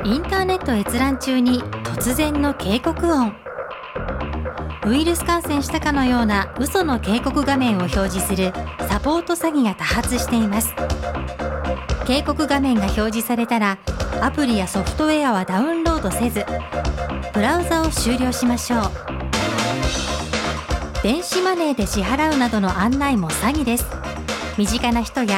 インターネット閲覧中に突然の警告音。ウイルス感染したかのような嘘の警告画面を表示するサポート詐欺が多発しています。警告画面が表示されたら、アプリやソフトウェアはダウンロードせず、ブラウザを終了しましょう。電子マネーで支払うなどの案内も詐欺です。身近な人や